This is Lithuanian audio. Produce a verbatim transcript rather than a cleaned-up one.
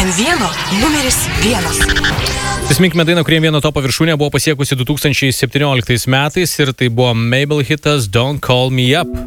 M vieno numeris vienas. Prisiminkime dainą, kurie vieno topo viršūnė buvo pasiekusi du tūkstančiai septynioliktais metais ir tai buvo Mabel hitas Don't Call Me Up.